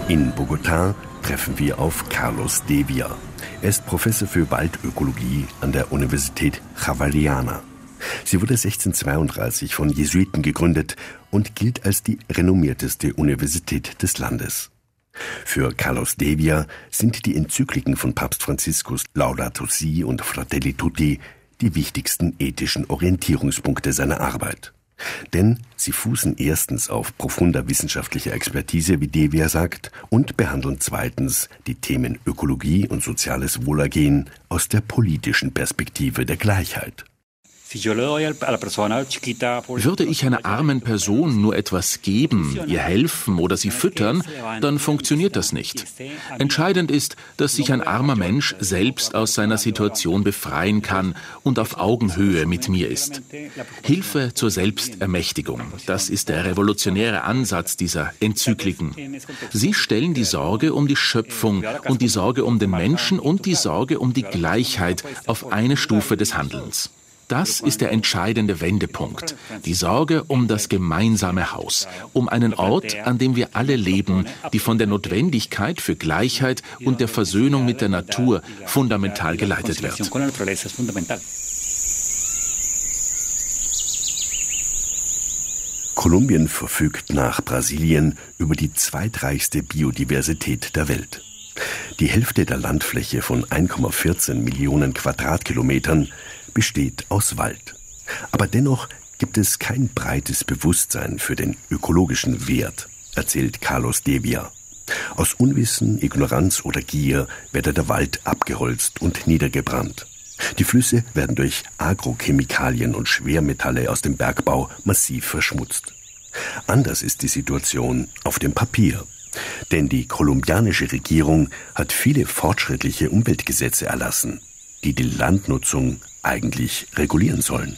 In Bogotá treffen wir auf Carlos Devia. Er ist Professor für Waldökologie an der Universität Javeriana. Sie wurde 1632 von Jesuiten gegründet und gilt als die renommierteste Universität des Landes. Für Carlos Devia sind die Enzykliken von Papst Franziskus Laudato Si und Fratelli Tutti die wichtigsten ethischen Orientierungspunkte seiner Arbeit. Denn sie fußen erstens auf profunder wissenschaftlicher Expertise, wie Devia sagt, und behandeln zweitens die Themen Ökologie und soziales Wohlergehen aus der politischen Perspektive der Gleichheit. Würde ich einer armen Person nur etwas geben, ihr helfen oder sie füttern, dann funktioniert das nicht. Entscheidend ist, dass sich ein armer Mensch selbst aus seiner Situation befreien kann und auf Augenhöhe mit mir ist. Hilfe zur Selbstermächtigung, das ist der revolutionäre Ansatz dieser Enzykliken. Sie stellen die Sorge um die Schöpfung und die Sorge um den Menschen und die Sorge um die Gleichheit auf eine Stufe des Handelns. Das ist der entscheidende Wendepunkt. Die Sorge um das gemeinsame Haus, um einen Ort, an dem wir alle leben, die von der Notwendigkeit für Gleichheit und der Versöhnung mit der Natur fundamental geleitet wird. Kolumbien verfügt nach Brasilien über die zweitreichste Biodiversität der Welt. Die Hälfte der Landfläche von 1,14 Millionen Quadratkilometern besteht aus Wald. Aber dennoch gibt es kein breites Bewusstsein für den ökologischen Wert, erzählt Carlos Devia. Aus Unwissen, Ignoranz oder Gier werde der Wald abgeholzt und niedergebrannt. Die Flüsse werden durch Agrochemikalien und Schwermetalle aus dem Bergbau massiv verschmutzt. Anders ist die Situation auf dem Papier. Denn die kolumbianische Regierung hat viele fortschrittliche Umweltgesetze erlassen, die die Landnutzung eigentlich regulieren sollen.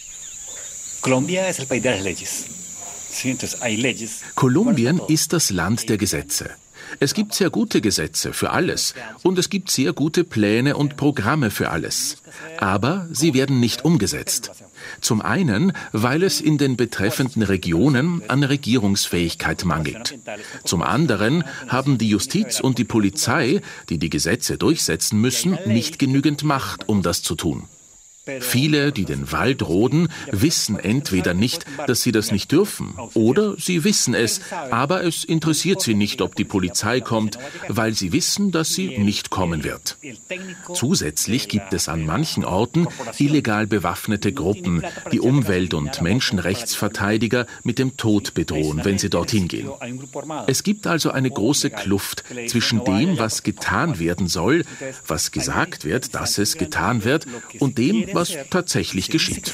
Kolumbien ist das Land der Gesetze. Es gibt sehr gute Gesetze für alles und es gibt sehr gute Pläne und Programme für alles. Aber sie werden nicht umgesetzt. Zum einen, weil es in den betreffenden Regionen an Regierungsfähigkeit mangelt. Zum anderen haben die Justiz und die Polizei, die die Gesetze durchsetzen müssen, nicht genügend Macht, um das zu tun. Viele, die den Wald roden, wissen entweder nicht, dass sie das nicht dürfen, oder sie wissen es, aber es interessiert sie nicht, ob die Polizei kommt, weil sie wissen, dass sie nicht kommen wird. Zusätzlich gibt es an manchen Orten illegal bewaffnete Gruppen, die Umwelt- und Menschenrechtsverteidiger mit dem Tod bedrohen, wenn sie dorthin gehen. Es gibt also eine große Kluft zwischen dem, was getan werden soll, was gesagt wird, dass es getan wird, und dem, was tatsächlich geschieht.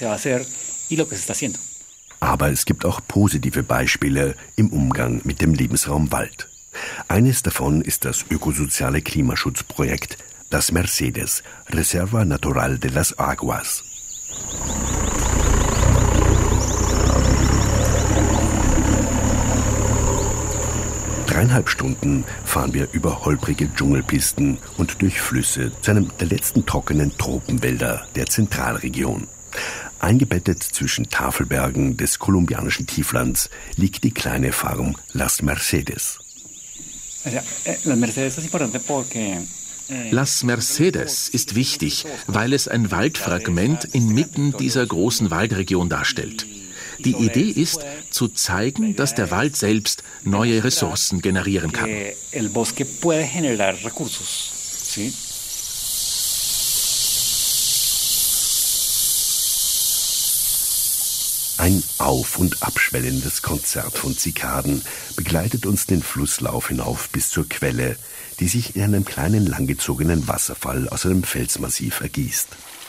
Aber es gibt auch positive Beispiele im Umgang mit dem Lebensraum Wald. Eines davon ist das ökosoziale Klimaschutzprojekt Las Mercedes, Reserva Natural de las Aguas. Dreieinhalb Stunden fahren wir über holprige Dschungelpisten und durch Flüsse zu einem der letzten trockenen Tropenwälder der Zentralregion. Eingebettet zwischen Tafelbergen des kolumbianischen Tieflands liegt die kleine Farm Las Mercedes. Las Mercedes ist wichtig, weil es ein Waldfragment inmitten dieser großen Waldregion darstellt. Die Idee ist, zu zeigen, dass der Wald selbst neue Ressourcen generieren kann. Ein auf- und abschwellendes Konzert von Zikaden begleitet uns den Flusslauf hinauf bis zur Quelle, die sich in einem kleinen langgezogenen Wasserfall aus einem Felsmassiv ergießt.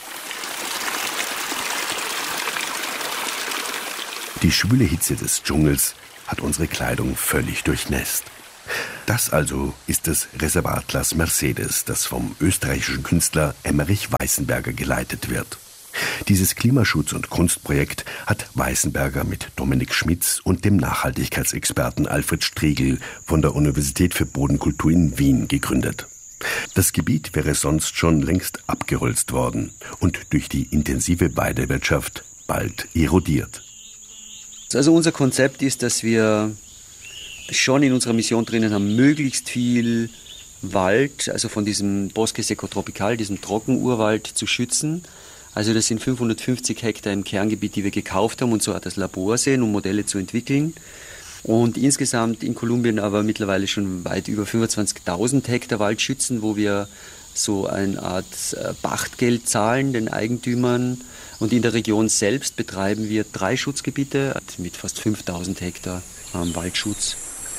Die schwüle Hitze des Dschungels hat unsere Kleidung völlig durchnässt. Das also ist das Reservat Las Mercedes, das vom österreichischen Künstler Emmerich Weißenberger geleitet wird. Dieses Klimaschutz- und Kunstprojekt hat Weißenberger mit Dominik Schmitz und dem Nachhaltigkeitsexperten Alfred Striegel von der Universität für Bodenkultur in Wien gegründet. Das Gebiet wäre sonst schon längst abgeholzt worden und durch die intensive Weidewirtschaft bald erodiert. Also unser Konzept ist, dass wir schon in unserer Mission drinnen haben, möglichst viel Wald, also von diesem Bosque Seco Tropical, diesem Trockenurwald zu schützen. Also das sind 550 Hektar im Kerngebiet, die wir gekauft haben und so das Labor sehen, um Modelle zu entwickeln. Und insgesamt in Kolumbien aber mittlerweile schon weit über 25.000 Hektar Wald schützen, wo wir so eine Art Pachtgeld zahlen den Eigentümern. Und in der Region selbst betreiben wir 3 Schutzgebiete mit fast 5.000 Hektar Waldschutz.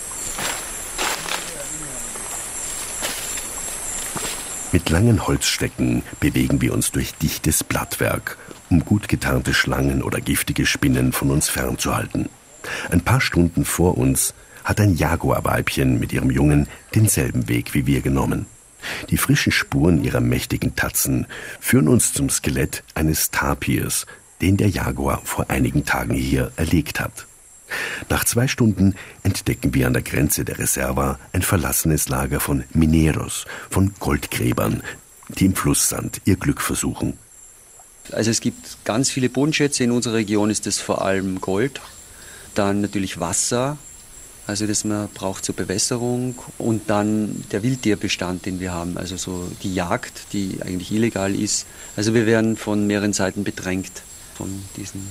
Mit langen Holzstecken bewegen wir uns durch dichtes Blattwerk, um gut getarnte Schlangen oder giftige Spinnen von uns fernzuhalten. Ein paar Stunden vor uns hat ein Jaguarweibchen mit ihrem Jungen denselben Weg wie wir genommen. Die frischen Spuren ihrer mächtigen Tatzen führen uns zum Skelett eines Tapirs, den der Jaguar vor einigen Tagen hier erlegt hat. Nach 2 Stunden entdecken wir an der Grenze der Reserva ein verlassenes Lager von Mineros, von Goldgräbern, die im Flusssand ihr Glück versuchen. Also es gibt ganz viele Bodenschätze. In unserer Region ist es vor allem Gold, dann natürlich Wasser, also das man braucht zur Bewässerung, und dann der Wildtierbestand, den wir haben, also so die Jagd, die eigentlich illegal ist. Also wir werden von mehreren Seiten bedrängt von diesen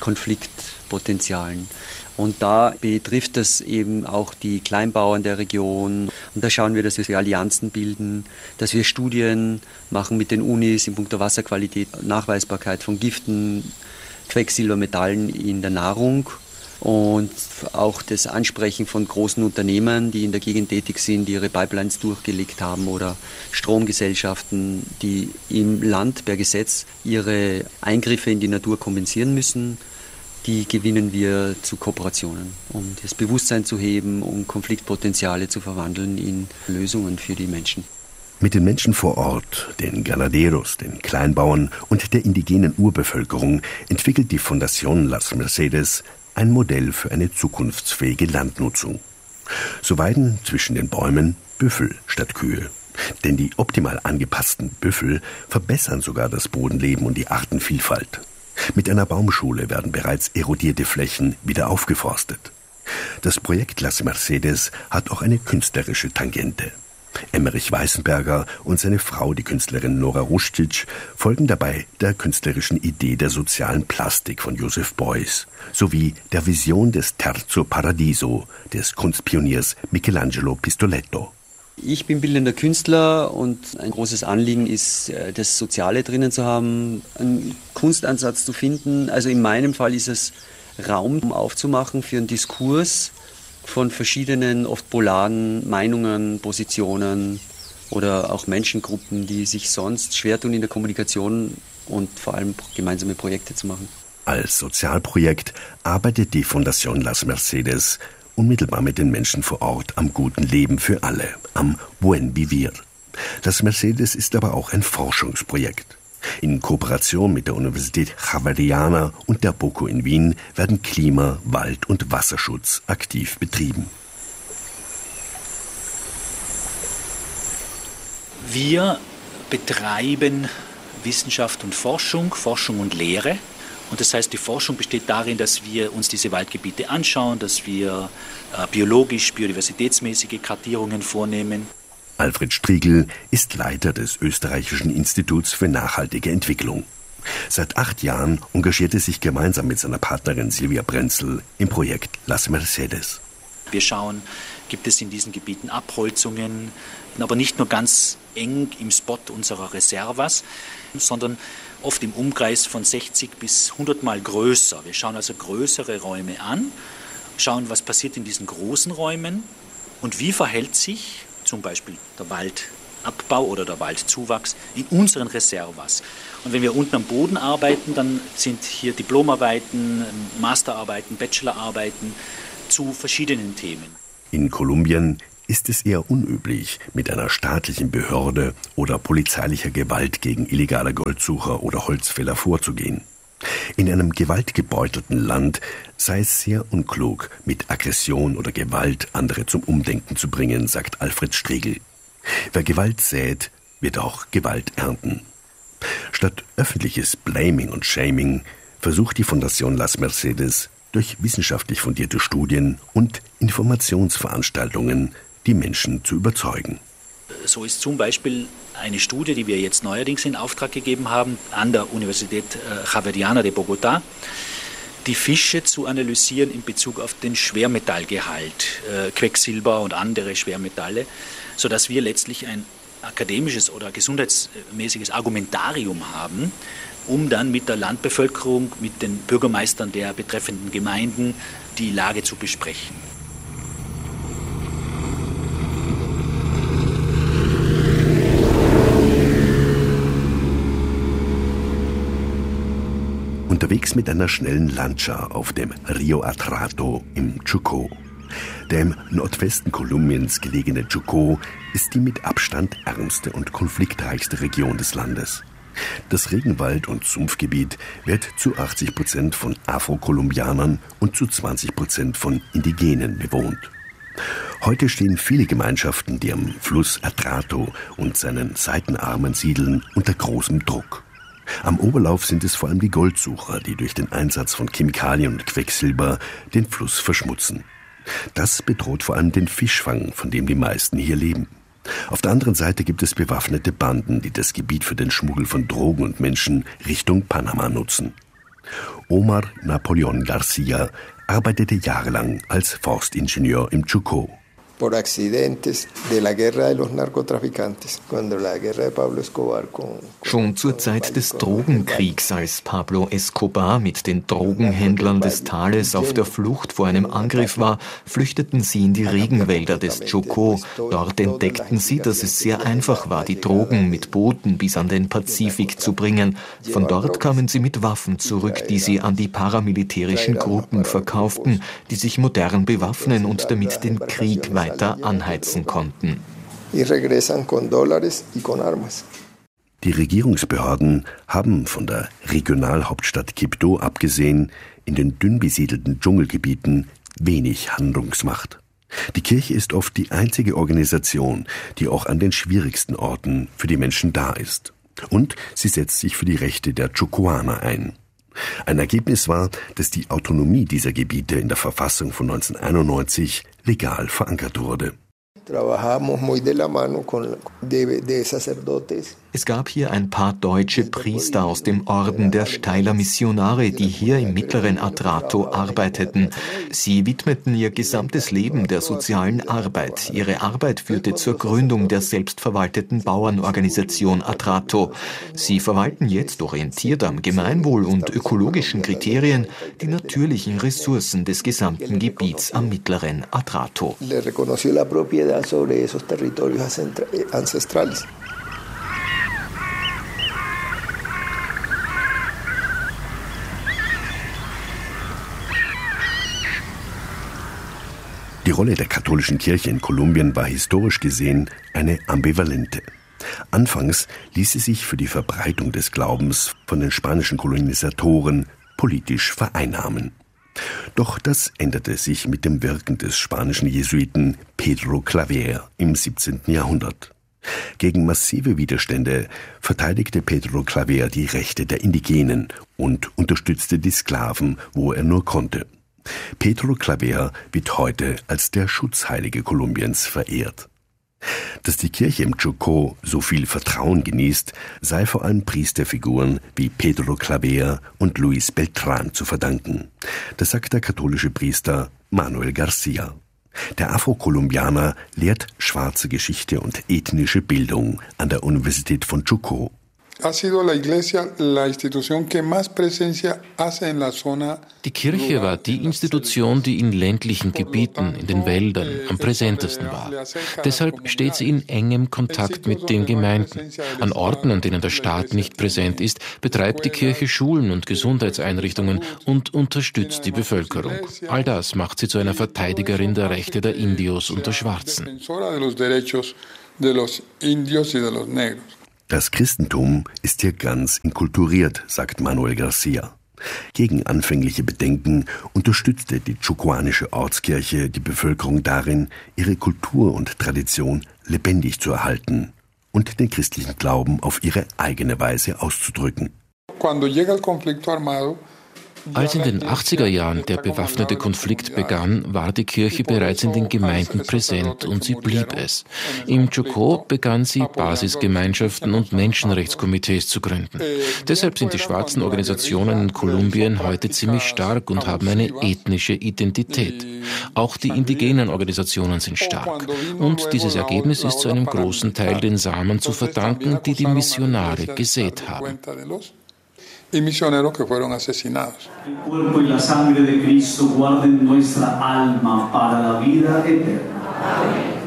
Konfliktpotenzialen. Und da betrifft das eben auch die Kleinbauern der Region. Und da schauen wir, dass wir Allianzen bilden, dass wir Studien machen mit den Unis in puncto Wasserqualität, Nachweisbarkeit von Giften, Quecksilbermetallen in der Nahrung. Und auch das Ansprechen von großen Unternehmen, die in der Gegend tätig sind, die ihre Pipelines durchgelegt haben, oder Stromgesellschaften, die im Land per Gesetz ihre Eingriffe in die Natur kompensieren müssen. Die gewinnen wir zu Kooperationen, um das Bewusstsein zu heben, um Konfliktpotenziale zu verwandeln in Lösungen für die Menschen. Mit den Menschen vor Ort, den Ganaderos, den Kleinbauern und der indigenen Urbevölkerung entwickelt die Fundación Las Mercedes ein Modell für eine zukunftsfähige Landnutzung. So weiden zwischen den Bäumen Büffel statt Kühe. Denn die optimal angepassten Büffel verbessern sogar das Bodenleben und die Artenvielfalt. Mit einer Baumschule werden bereits erodierte Flächen wieder aufgeforstet. Das Projekt Las Mercedes hat auch eine künstlerische Tangente. Emmerich Weißenberger und seine Frau, die Künstlerin Nora Rustic, folgen dabei der künstlerischen Idee der sozialen Plastik von Joseph Beuys sowie der Vision des Terzo Paradiso des Kunstpioniers Michelangelo Pistoletto. Ich bin bildender Künstler und ein großes Anliegen ist, das Soziale drinnen zu haben, einen Kunstansatz zu finden. Also in meinem Fall ist es Raum aufzumachen für einen Diskurs von verschiedenen, oft polaren Meinungen, Positionen oder auch Menschengruppen, die sich sonst schwer tun in der Kommunikation und vor allem gemeinsame Projekte zu machen. Als Sozialprojekt arbeitet die Fundación Las Mercedes unmittelbar mit den Menschen vor Ort am guten Leben für alle, am Buen Vivir. Las Mercedes ist aber auch ein Forschungsprojekt. In Kooperation mit der Universität Javeriana und der BOKU in Wien werden Klima-, Wald- und Wasserschutz aktiv betrieben. Wir betreiben Wissenschaft und Forschung, Forschung und Lehre. Und das heißt, die Forschung besteht darin, dass wir uns diese Waldgebiete anschauen, dass wir biologisch, biodiversitätsmäßige Kartierungen vornehmen. Alfred Striegel ist Leiter des Österreichischen Instituts für nachhaltige Entwicklung. Seit 8 Jahren engagiert er sich gemeinsam mit seiner Partnerin Silvia Brenzel im Projekt Las Mercedes. Wir schauen, gibt es in diesen Gebieten Abholzungen, aber nicht nur ganz eng im Spot unserer Reservas, sondern oft im Umkreis von 60 bis 100 Mal größer. Wir schauen also größere Räume an, schauen, was passiert in diesen großen Räumen und wie verhält sich zum Beispiel der Waldabbau oder der Waldzuwachs in unseren Reservas. Und wenn wir unten am Boden arbeiten, dann sind hier Diplomarbeiten, Masterarbeiten, Bachelorarbeiten zu verschiedenen Themen. In Kolumbien ist es eher unüblich, mit einer staatlichen Behörde oder polizeilicher Gewalt gegen illegale Goldsucher oder Holzfäller vorzugehen. In einem gewaltgebeutelten Land sei es sehr unklug, mit Aggression oder Gewalt andere zum Umdenken zu bringen, sagt Alfred Striegel. Wer Gewalt sät, wird auch Gewalt ernten. Statt öffentliches Blaming und Shaming versucht die Fundación Las Mercedes, durch wissenschaftlich fundierte Studien und Informationsveranstaltungen die Menschen zu überzeugen. So ist zum Beispiel eine Studie, die wir jetzt neuerdings in Auftrag gegeben haben, an der Universität Javeriana de Bogotá, die Fische zu analysieren in Bezug auf den Schwermetallgehalt, Quecksilber und andere Schwermetalle, sodass wir letztlich ein akademisches oder gesundheitsmäßiges Argumentarium haben, um dann mit der Landbevölkerung, mit den Bürgermeistern der betreffenden Gemeinden die Lage zu besprechen. Unterwegs mit einer schnellen Lancha auf dem Rio Atrato im Chocó. Der im Nordwesten Kolumbiens gelegene Chocó ist die mit Abstand ärmste und konfliktreichste Region des Landes. Das Regenwald- und Sumpfgebiet wird zu 80% von Afro-Kolumbianern und zu 20% von Indigenen bewohnt. Heute stehen viele Gemeinschaften, die am Fluss Atrato und seinen Seitenarmen siedeln, unter großem Druck. Am Oberlauf sind es vor allem die Goldsucher, die durch den Einsatz von Chemikalien und Quecksilber den Fluss verschmutzen. Das bedroht vor allem den Fischfang, von dem die meisten hier leben. Auf der anderen Seite gibt es bewaffnete Banden, die das Gebiet für den Schmuggel von Drogen und Menschen Richtung Panama nutzen. Omar Napoleon Garcia arbeitete jahrelang als Forstingenieur im Chocó. Por accidentes de la guerra de los narcotraficantes, cuando la guerra de Pablo Escobar Schon zur Zeit des Drogenkriegs, als Pablo Escobar mit den Drogenhändlern des Tales auf der Flucht vor einem Angriff war, flüchteten sie in die Regenwälder des Chocó. Dort entdeckten sie, dass es sehr einfach war, die Drogen mit Booten bis an den Pazifik zu bringen. Von dort kamen sie mit Waffen zurück, die sie an die paramilitärischen Gruppen verkauften, die sich modern bewaffnen und damit den Krieg weiter anheizen konnten. Die Regierungsbehörden haben von der Regionalhauptstadt Quibdó abgesehen in den dünn besiedelten Dschungelgebieten wenig Handlungsmacht. Die Kirche ist oft die einzige Organisation, die auch an den schwierigsten Orten für die Menschen da ist. Und sie setzt sich für die Rechte der Chocoaner ein. Ein Ergebnis war, dass die Autonomie dieser Gebiete in der Verfassung von 1991 legal verankert wurde. Es gab hier ein paar deutsche Priester aus dem Orden der Steyler Missionare, die hier im mittleren Atrato arbeiteten. Sie widmeten ihr gesamtes Leben der sozialen Arbeit. Ihre Arbeit führte zur Gründung der selbstverwalteten Bauernorganisation Atrato. Sie verwalten jetzt, orientiert am Gemeinwohl und ökologischen Kriterien, die natürlichen Ressourcen des gesamten Gebiets am mittleren Atrato. Sobre esos territorios ancestrales. Die Rolle der katholischen Kirche in Kolumbien war historisch gesehen eine ambivalente. Anfangs ließ sie sich für die Verbreitung des Glaubens von den spanischen Kolonisatoren politisch vereinnahmen. Doch das änderte sich mit dem Wirken des spanischen Jesuiten Pedro Claver im 17. Jahrhundert. Gegen massive Widerstände verteidigte Pedro Claver die Rechte der Indigenen und unterstützte die Sklaven, wo er nur konnte. Pedro Claver wird heute als der Schutzheilige Kolumbiens verehrt. Dass die Kirche im Chocó so viel Vertrauen genießt, sei vor allem Priesterfiguren wie Pedro Claver und Luis Beltrán zu verdanken. Das sagt der katholische Priester Manuel Garcia. Der Afro-Kolumbianer lehrt schwarze Geschichte und ethnische Bildung an der Universität von Chocó. Die Kirche war die Institution, die in ländlichen Gebieten, in den Wäldern am präsentesten war. Deshalb steht sie in engem Kontakt mit den Gemeinden. An Orten, an denen der Staat nicht präsent ist, betreibt die Kirche Schulen und Gesundheitseinrichtungen und unterstützt die Bevölkerung. All das macht sie zu einer Verteidigerin der Rechte der Indios und der Schwarzen. Das Christentum ist hier ganz inkulturiert, sagt Manuel Garcia. Gegen anfängliche Bedenken unterstützte die chocoanische Ortskirche die Bevölkerung darin, ihre Kultur und Tradition lebendig zu erhalten und den christlichen Glauben auf ihre eigene Weise auszudrücken. Cuando llega el conflicto armado, Als in den 80er Jahren der bewaffnete Konflikt begann, war die Kirche bereits in den Gemeinden präsent und sie blieb es. Im Chocó begann sie, Basisgemeinschaften und Menschenrechtskomitees zu gründen. Deshalb sind die schwarzen Organisationen in Kolumbien heute ziemlich stark und haben eine ethnische Identität. Auch die indigenen Organisationen sind stark. Und dieses Ergebnis ist zu einem großen Teil den Samen zu verdanken, die die Missionare gesät haben. Y misioneros que fueron asesinados. El cuerpo y la sangre de Cristo guarden nuestra alma para la vida eterna.